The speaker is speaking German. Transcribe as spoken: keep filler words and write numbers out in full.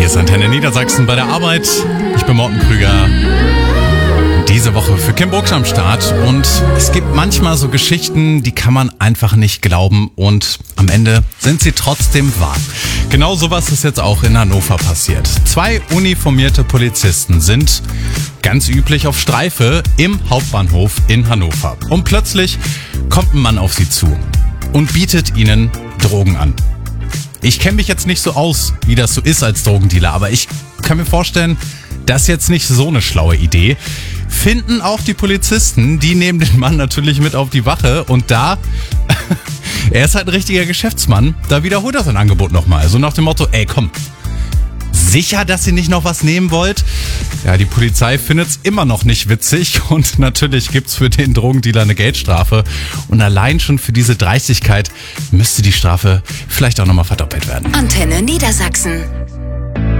Hier ist Antenne Niedersachsen bei der Arbeit. Ich bin Morten Krüger. Diese Woche für Kim Burgs am Start. Und es gibt manchmal so Geschichten, die kann man einfach nicht glauben. Und am Ende sind sie trotzdem wahr. Genau sowas ist jetzt auch in Hannover passiert. Zwei uniformierte Polizisten sind ganz üblich auf Streife im Hauptbahnhof in Hannover. Und plötzlich kommt ein Mann auf sie zu und bietet ihnen Drogen an. Ich kenne mich jetzt nicht so aus, wie das so ist als Drogendealer, aber ich kann mir vorstellen, das ist jetzt nicht so eine schlaue Idee. Finden auch die Polizisten, die nehmen den Mann natürlich mit auf die Wache und da, er ist halt ein richtiger Geschäftsmann, da wiederholt er sein Angebot nochmal. So nach dem Motto, ey komm, sicher, dass ihr nicht noch was nehmen wollt? Ja, die Polizei findet es immer noch nicht witzig und natürlich gibt's für den Drogendealer eine Geldstrafe. Und allein schon für diese Dreistigkeit müsste die Strafe vielleicht auch nochmal verdoppelt werden. Antenne Niedersachsen.